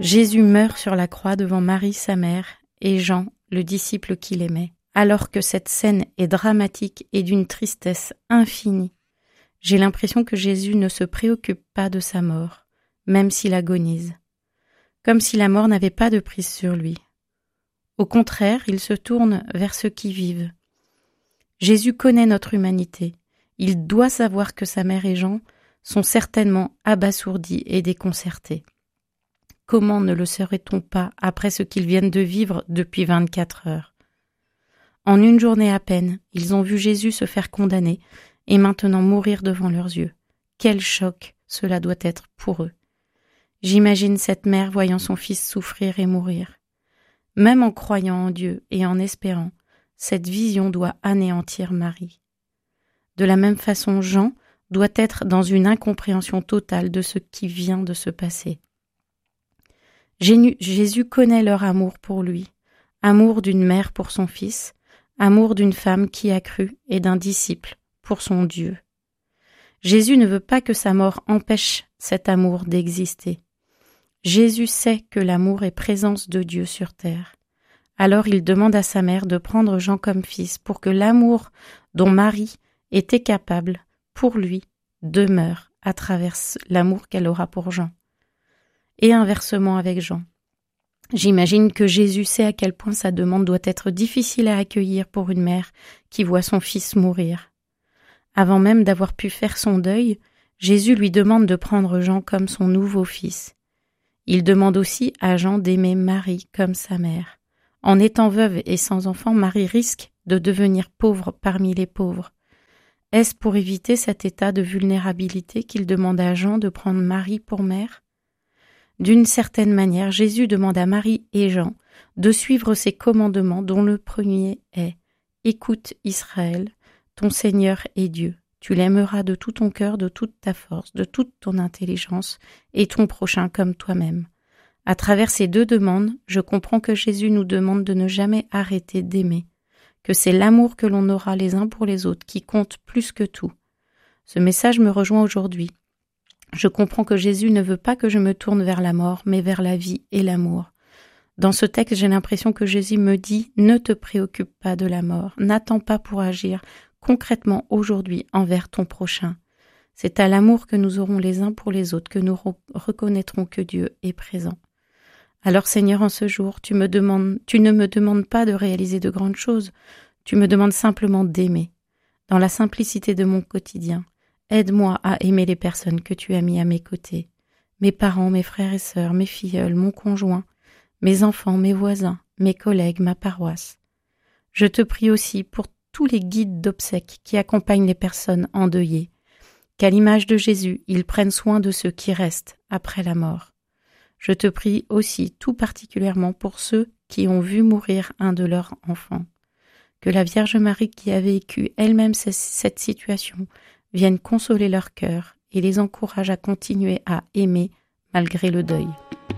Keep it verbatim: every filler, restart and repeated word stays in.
Jésus meurt sur la croix devant Marie, sa mère, et Jean, le disciple qu'il aimait. Alors que cette scène est dramatique et d'une tristesse infinie, j'ai l'impression que Jésus ne se préoccupe pas de sa mort, même s'il agonise, comme si la mort n'avait pas de prise sur lui. Au contraire, il se tourne vers ceux qui vivent. Jésus connaît notre humanité. Il doit savoir que sa mère et Jean sont certainement abasourdis et déconcertés. Comment ne le serait-on pas après ce qu'ils viennent de vivre depuis vingt-quatre heures? En une journée à peine, ils ont vu Jésus se faire condamner et maintenant mourir devant leurs yeux. Quel choc cela doit être pour eux. J'imagine cette mère voyant son fils souffrir et mourir. Même en croyant en Dieu et en espérant, cette vision doit anéantir Marie. De la même façon, Jean doit être dans une incompréhension totale de ce qui vient de se passer. Jésus connaît leur amour pour lui, amour d'une mère pour son fils, amour d'une femme qui a cru et d'un disciple pour son Dieu. Jésus ne veut pas que sa mort empêche cet amour d'exister. Jésus sait que l'amour est présence de Dieu sur terre. Alors il demande à sa mère de prendre Jean comme fils pour que l'amour dont Marie était capable pour lui demeure à travers l'amour qu'elle aura pour Jean. Et inversement avec Jean. J'imagine que Jésus sait à quel point sa demande doit être difficile à accueillir pour une mère qui voit son fils mourir. Avant même d'avoir pu faire son deuil, Jésus lui demande de prendre Jean comme son nouveau fils. Il demande aussi à Jean d'aimer Marie comme sa mère. En étant veuve et sans enfant, Marie risque de devenir pauvre parmi les pauvres. Est-ce pour éviter cet état de vulnérabilité qu'il demande à Jean de prendre Marie pour mère? D'une certaine manière, Jésus demande à Marie et Jean de suivre ses commandements dont le premier est « Écoute Israël, ton Seigneur est Dieu. Tu l'aimeras de tout ton cœur, de toute ta force, de toute ton intelligence et ton prochain comme toi-même. » À travers ces deux demandes, je comprends que Jésus nous demande de ne jamais arrêter d'aimer, que c'est l'amour que l'on aura les uns pour les autres qui compte plus que tout. Ce message me rejoint aujourd'hui. Je comprends que Jésus ne veut pas que je me tourne vers la mort, mais vers la vie et l'amour. Dans ce texte, j'ai l'impression que Jésus me dit « Ne te préoccupe pas de la mort, n'attends pas pour agir concrètement aujourd'hui envers ton prochain. C'est à l'amour que nous aurons les uns pour les autres que nous re- reconnaîtrons que Dieu est présent. » Alors Seigneur, en ce jour, tu me demandes, tu ne me demandes pas de réaliser de grandes choses, tu me demandes simplement d'aimer, dans la simplicité de mon quotidien. Aide-moi à aimer les personnes que tu as mis à mes côtés, mes parents, mes frères et sœurs, mes filleuls, mon conjoint, mes enfants, mes voisins, mes collègues, ma paroisse. Je te prie aussi pour tous les guides d'obsèques qui accompagnent les personnes endeuillées, qu'à l'image de Jésus, ils prennent soin de ceux qui restent après la mort. Je te prie aussi tout particulièrement pour ceux qui ont vu mourir un de leurs enfants, que la Vierge Marie qui a vécu elle-même cette situation vienne consoler leur cœur et les encourage à continuer à aimer malgré le deuil.